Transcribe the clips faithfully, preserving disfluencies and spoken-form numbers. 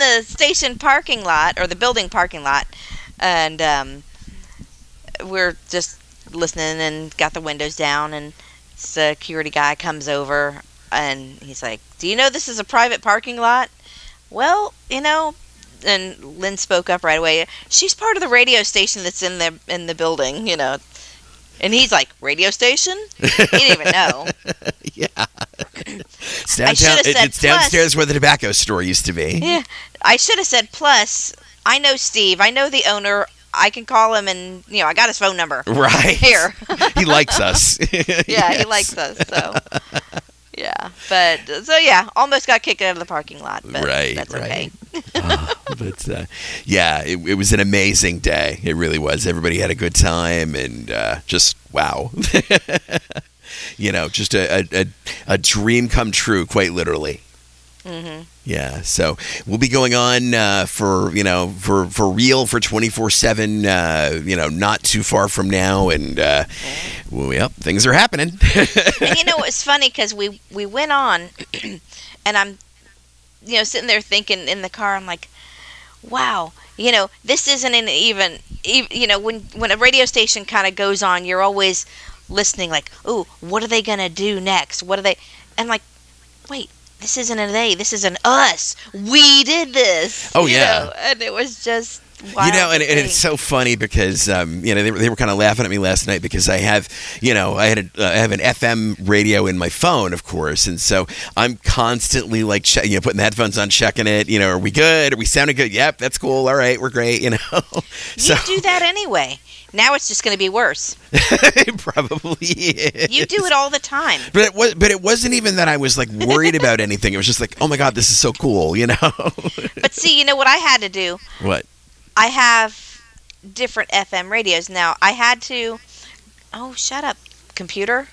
the station parking lot, or the building parking lot, and um, we're just listening and got the windows down, and security guy comes over, and he's like, "Do you know this is a private parking lot?" Well, you know, and Lynn spoke up right away. She's part of the radio station that's in the in the building, you know. And he's like, radio station? He didn't even know. Yeah. It's downtown, it, it's downstairs plus, where the tobacco store used to be. Yeah. I should have said, plus, I know Steve. I know the owner. I can call him and, you know, I got his phone number. Right. Here. He likes us. Yeah, Yes. he likes us, so. Yeah. But, so yeah, almost got kicked out of the parking lot. But right, that's right. okay. uh, but uh, yeah, it, it was an amazing day. It really was. Everybody had a good time, and uh, just wow, you know, just a, a, a, a dream come true, quite literally. Mm-hmm. Yeah, so we'll be going on uh, for you know for, for real for twenty-four seven. Uh, you know, not too far from now, and uh, well, yep, things are happening. And you know, it's funny because we we went on, and I'm. You know, sitting there thinking in the car, I'm like, wow, you know, this isn't an even, you know, when when a radio station kind of goes on, you're always listening like, ooh, what are they going to do next? What are they, and like, wait, this isn't an they, this is an us. We did this. Oh, yeah. Know? And it was just wild. You know, and, and it's so funny because, um, you know, they, they were kind of laughing at me last night because I have, you know, I had a, uh, I have an F M radio in my phone, of course, and so I'm constantly like, che- you know, putting the headphones on, checking it. You know, are we good? Are we sounding good? Yep, that's cool. All right, we're great. You know, so you do that anyway. Now it's just going to be worse. It probably is. You do it all the time. But it was, but it wasn't even that I was like worried about anything. It was just like, oh my God, this is so cool, you know. But see, you know what I had to do? What? I have different F M radios now. I had to. Oh, shut up, computer.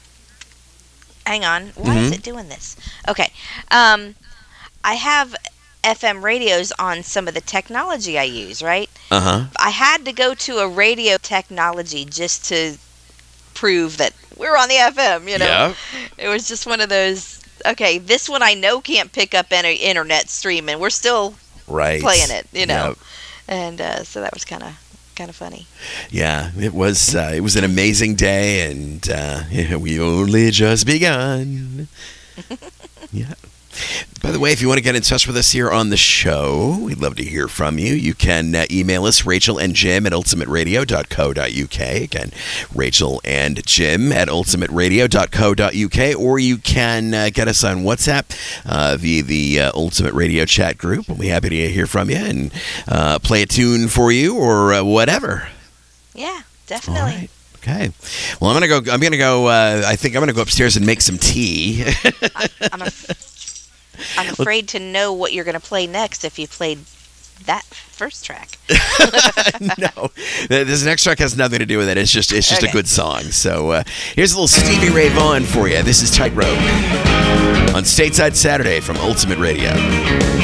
Hang on. Why Mm-hmm. is it doing this? Okay. Um, I have F M radios on some of the technology I use, right? Uh huh. I had to go to a radio technology just to prove that we're on the F M, you know? Yeah. It was just one of those, okay, this one I know can't pick up any internet stream, and we're still Right. playing it, you know? Yep. And uh, so that was kind of kind of funny. Yeah, it was. Uh, it was an amazing day, and uh, yeah, we only just begun. Yeah. By the way, if you want to get in touch with us here on the show, we'd love to hear from you. You can uh, email us, Rachel and Jim at ultimate radio dot co dot uk. Again, Rachel and Jim at ultimate radio dot co dot uk. Or you can uh, get us on WhatsApp uh, via the uh, Ultimate Radio chat group. We'll be happy to hear from you and uh, play a tune for you or uh, whatever. Yeah, definitely. All right. Okay. Well, I'm gonna go. I'm gonna go. Uh, I think I'm gonna go upstairs and make some tea. I, I'm, af- I'm afraid to know what you're going to play next if you played that first track. No, this next track has nothing to do with it. It's just it's just Okay. a good song. So uh, here's a little Stevie Ray Vaughan for you. This is Tightrope on Stateside Saturday from Ultimate Radio.